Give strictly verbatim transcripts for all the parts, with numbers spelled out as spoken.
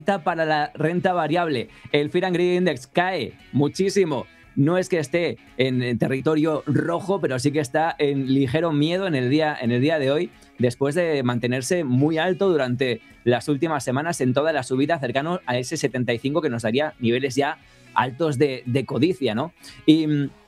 para la renta variable. El Fear and Greed Index cae muchísimo. No es que esté en territorio rojo, pero sí que está en ligero miedo en el día, en el día de hoy, después de mantenerse muy alto durante las últimas semanas en toda la subida, cercano a ese setenta y cinco, que nos daría niveles ya altos de, de codicia, ¿no? Y,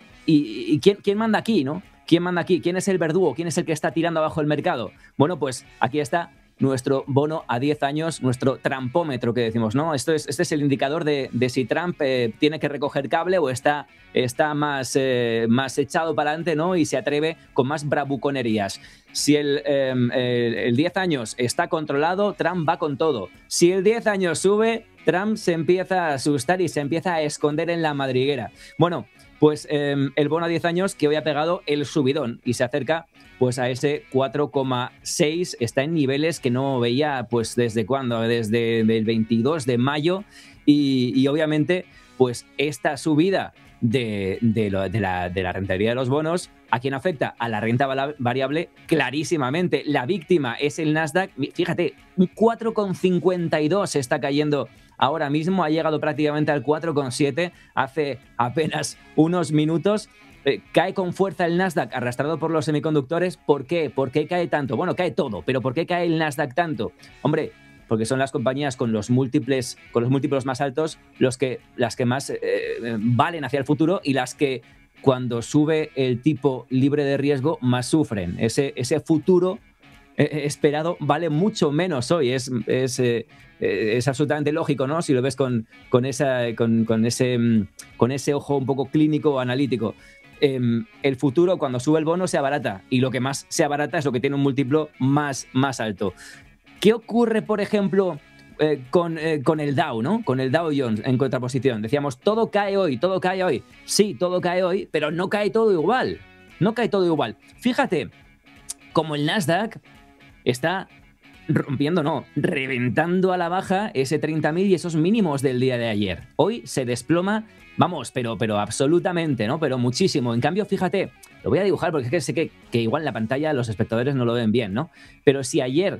y, y ¿quién, ¿quién manda aquí, no? ¿Quién manda aquí? ¿Quién es el verdugo? ¿Quién es el que está tirando abajo el mercado? Bueno, pues aquí está nuestro bono a diez años, nuestro trampómetro que decimos, ¿no? Esto es, este es el indicador de, de si Trump eh, tiene que recoger cable o está, está más, eh, más echado para adelante, ¿no? Y se atreve con más bravuconerías. Si el, eh, el, el diez años está controlado, Trump va con todo. Si el diez años sube, Trump se empieza a asustar y se empieza a esconder en la madriguera. Bueno, pues eh, el bono a diez años que hoy ha pegado el subidón y se acerca pues a ese cuatro coma seis, está en niveles que no veía pues desde cuándo, desde el veintidós de mayo y, y obviamente pues esta subida de, de, lo, de, la, de la rentabilidad de los bonos, ¿a quién afecta? A la renta variable clarísimamente. La víctima es el Nasdaq, fíjate, un cuatro coma cincuenta y dos está cayendo ahora mismo, ha llegado prácticamente al cuatro coma siete hace apenas unos minutos. Eh, cae con fuerza el Nasdaq arrastrado por los semiconductores. ¿Por qué? ¿Por qué cae tanto? Bueno, cae todo, pero ¿por qué cae el Nasdaq tanto? Hombre, porque son las compañías con los múltiples, con los múltiplos más altos los que, las que más eh, valen hacia el futuro y las que cuando sube el tipo libre de riesgo más sufren. Ese, ese futuro eh, esperado vale mucho menos hoy. Es, es, eh, es absolutamente lógico, ¿no? Si lo ves con, con, esa, con, con, ese, con ese ojo un poco clínico o analítico. Eh, el futuro, cuando sube el bono, se abarata y lo que más se abarata es lo que tiene un múltiplo más, más alto. ¿Qué ocurre, por ejemplo, eh, con, eh, con el Dow, ¿no? Con el Dow Jones en contraposición. Decíamos, todo cae hoy, todo cae hoy. Sí, todo cae hoy, pero no cae todo igual. No cae todo igual. Fíjate, como el Nasdaq está rompiendo, no, reventando a la baja ese treinta mil y esos mínimos del día de ayer. Hoy se desploma, vamos, pero, pero absolutamente, ¿no? Pero muchísimo. En cambio, fíjate, lo voy a dibujar porque es que sé que, que igual en la pantalla los espectadores no lo ven bien, ¿no? Pero si ayer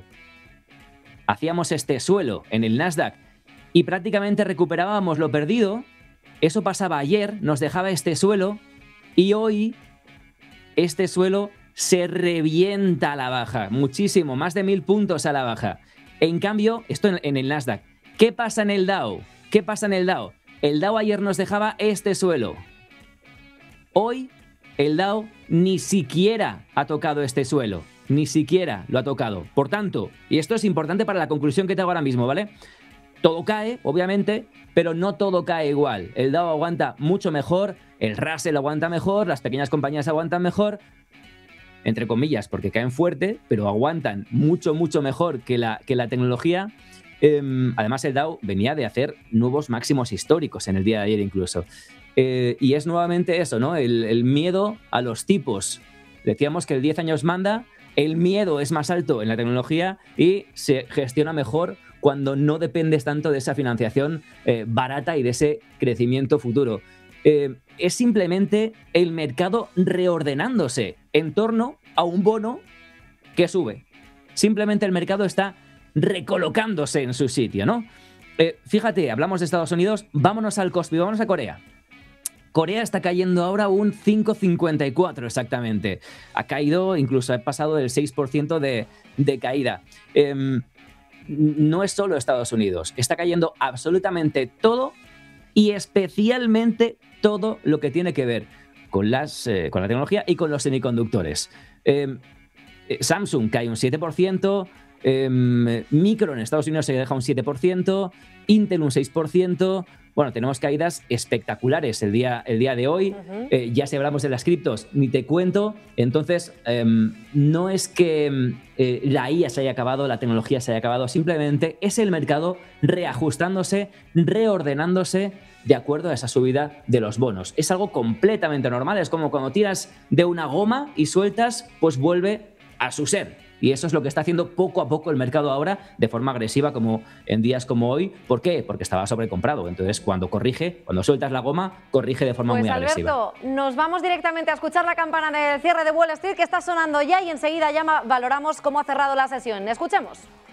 hacíamos este suelo en el Nasdaq y prácticamente recuperábamos lo perdido, eso pasaba ayer, nos dejaba este suelo y hoy este suelo se revienta a la baja, muchísimo, más de mil puntos a la baja. En cambio, esto en, en el Nasdaq. ¿Qué pasa en el Dow? ¿Qué pasa en el Dow? El Dow ayer nos dejaba este suelo. Hoy el Dow ni siquiera ha tocado este suelo. Ni siquiera lo ha tocado. Por tanto, y esto es importante para la conclusión que te hago ahora mismo, ¿vale? Todo cae, obviamente, pero no todo cae igual. El Dow aguanta mucho mejor, el Russell aguanta mejor, las pequeñas compañías aguantan mejor, entre comillas, porque caen fuerte, pero aguantan mucho, mucho mejor que la, que la tecnología. Eh, además, el Dow venía de hacer nuevos máximos históricos en el día de ayer incluso. Eh, y es nuevamente eso, ¿no? El, el miedo a los tipos. Decíamos que el diez años manda, el miedo es más alto en la tecnología y se gestiona mejor cuando no dependes tanto de esa financiación eh, barata y de ese crecimiento futuro. Eh, es simplemente el mercado reordenándose en torno a un bono que sube. Simplemente el mercado está recolocándose en su sitio, ¿no? Eh, fíjate, hablamos de Estados Unidos, vámonos al Kospi, vámonos a Corea. Corea está cayendo ahora un cinco coma cincuenta y cuatro exactamente. Ha caído, incluso ha pasado del seis por ciento de, de caída. Eh, no es solo Estados Unidos, está cayendo absolutamente todo y especialmente todo lo que tiene que ver con, las, eh, con la tecnología y con los semiconductores. Eh, Samsung cae un siete por ciento, eh, Micron en Estados Unidos se deja un siete por ciento, Intel un seis por ciento. Bueno, tenemos caídas espectaculares el día, el día de hoy. Uh-huh. Eh, ya si hablamos de las criptos, ni te cuento. Entonces, eh, no es que eh, la I A se haya acabado, la tecnología se haya acabado, simplemente es el mercado reajustándose, reordenándose de acuerdo a esa subida de los bonos. Es algo completamente normal, es como cuando tiras de una goma y sueltas, pues vuelve a su ser. Y eso es lo que está haciendo poco a poco el mercado ahora de forma agresiva, como en días como hoy. ¿Por qué? Porque estaba sobrecomprado. Entonces, cuando corrige, cuando sueltas la goma, corrige de forma pues muy agresiva. Alberto, nos vamos directamente a escuchar la campana del cierre de Wall Street que está sonando ya y enseguida ya valoramos cómo ha cerrado la sesión. Escuchemos.